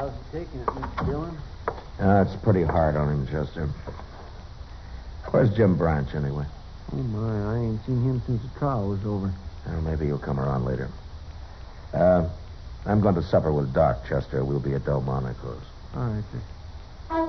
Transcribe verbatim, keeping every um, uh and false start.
How's he taking it, Mister Dillon? Uh, it's pretty hard on him, Chester. Where's Jim Branch, anyway? Oh, my, I ain't seen him since the trial was over. Well, maybe he'll come around later. Uh, I'm going to supper with Doc, Chester. We'll be at Delmonico's. All right, sir.